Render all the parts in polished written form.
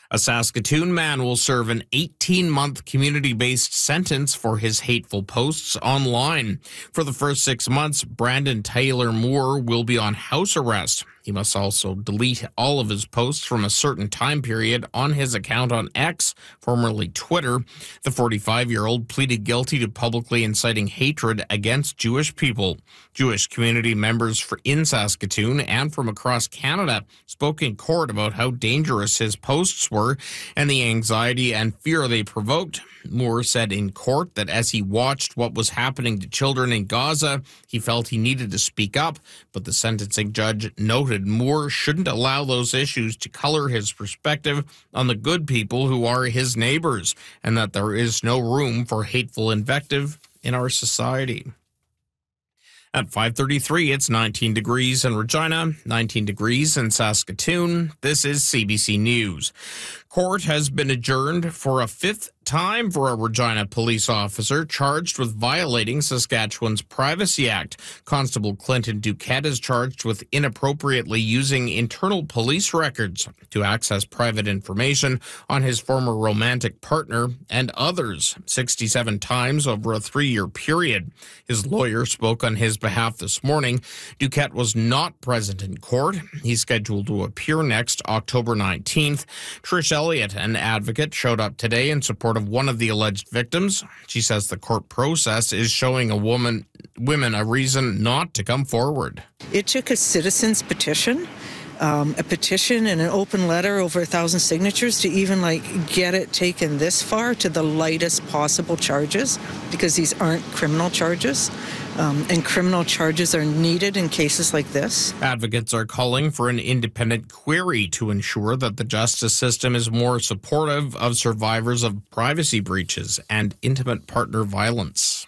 A Saskatoon man will serve an 18-month community-based sentence for his hateful posts online. For the first 6 months, Brandon Taylor Moore will be on house arrest. He must also delete all of his posts from a certain time period on his account on X, formerly Twitter. The 45-year-old pleaded guilty to publicly inciting hatred against Jewish people. Jewish community members in Saskatoon and from across Canada spoke in court about how dangerous his posts were and the anxiety and fear they provoked. Moore said in court that as he watched what was happening to children in Gaza, he felt he needed to speak up, but the sentencing judge noted Moore shouldn't allow those issues to color his perspective on the good people who are his neighbors, and that there is no room for hateful invective in our society. At 5:33, it's 19 degrees in Regina, 19 degrees in Saskatoon. This is CBC News. Court has been adjourned for a fifth time for a Regina police officer charged with violating Saskatchewan's Privacy Act. Constable Clinton Duquette is charged with inappropriately using internal police records to access private information on his former romantic partner and others 67 times over a 3-year period. His lawyer spoke on his behalf this morning. Duquette was not present in court. He's scheduled to appear next October 19th. Trish Elliott, an advocate, showed up today in support of one of the alleged victims. She says the court process is showing women a reason not to come forward. It took a citizen's petition, a petition and an open letter over 1,000 signatures to even get it taken this far to the lightest possible charges, because these aren't criminal charges. And criminal charges are needed in cases like this. Advocates are calling for an independent query to ensure that the justice system is more supportive of survivors of privacy breaches and intimate partner violence.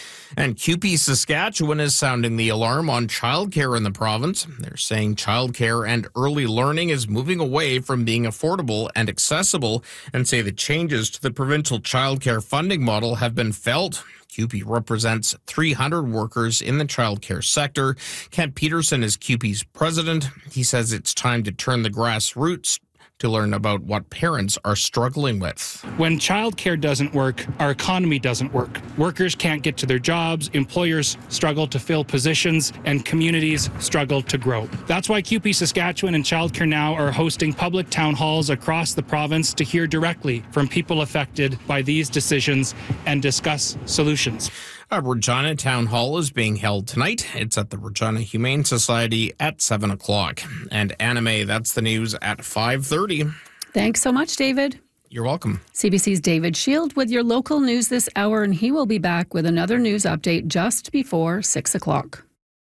And CUPE Saskatchewan is sounding the alarm on childcare in the province. They're saying childcare and early learning is moving away from being affordable and accessible, and say the changes to the provincial childcare funding model have been felt. CUPE represents 300 workers in the childcare sector. Kent Peterson is CUPE's president. He says it's time to turn the grassroots to learn about what parents are struggling with. When childcare doesn't work, our economy doesn't work. Workers can't get to their jobs, employers struggle to fill positions, and communities struggle to grow. That's why CUPE Saskatchewan and Childcare Now are hosting public town halls across the province to hear directly from people affected by these decisions and discuss solutions. A Regina Town Hall is being held tonight. It's at the Regina Humane Society at 7 o'clock. And Anime, that's the news at 5:30. Thanks so much, David. You're welcome. CBC's David Shield with your local news this hour, and he will be back with another news update just before 6 o'clock.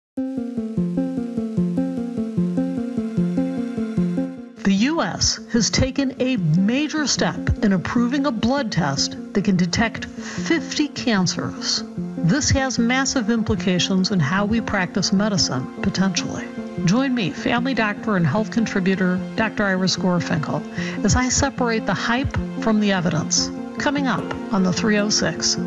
The U.S. has taken a major step in approving a blood test that can detect 50 cancers. This has massive implications in how we practice medicine, potentially. Join me, family doctor and health contributor, Dr. Iris Gorfinkel, as I separate the hype from the evidence. Coming up on the 306.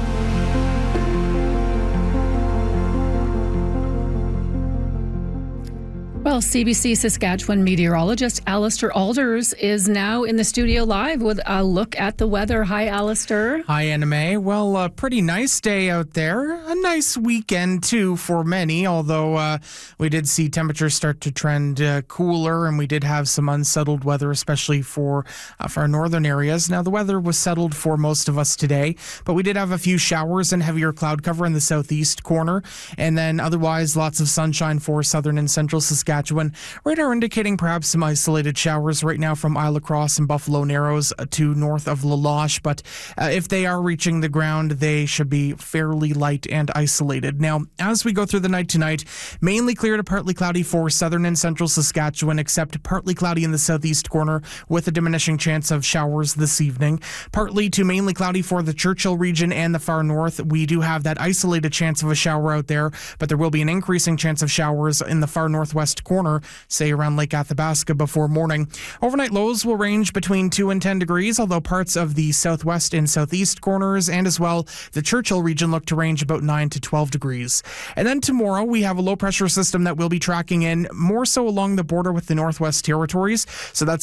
Well, CBC Saskatchewan meteorologist Alistair Alders is now in the studio live with a look at the weather. Hi, Alistair. Hi, Anna May. Well, a pretty nice day out there. A nice weekend, too, for many, although we did see temperatures start to trend cooler, and we did have some unsettled weather, especially for our northern areas. Now, the weather was settled for most of us today, but we did have a few showers and heavier cloud cover in the southeast corner, and then otherwise lots of sunshine for southern and central Saskatchewan. Radar indicating perhaps some isolated showers right now from Isle Cross and Buffalo Narrows to north of La Loche, but if they are reaching the ground, they should be fairly light and isolated. Now, as we go through the night tonight, mainly clear to partly cloudy for southern and central Saskatchewan, except partly cloudy in the southeast corner with a diminishing chance of showers this evening. Partly to mainly cloudy for the Churchill region and the far north. We do have that isolated chance of a shower out there, but there will be an increasing chance of showers in the far northwest corner, say around Lake Athabasca before morning. Overnight lows will range between 2 and 10 degrees, although parts of the southwest and southeast corners and as well the Churchill region look to range about 9 to 12 degrees. And then tomorrow we have a low pressure system that will be tracking in more so along the border with the Northwest Territories. So that's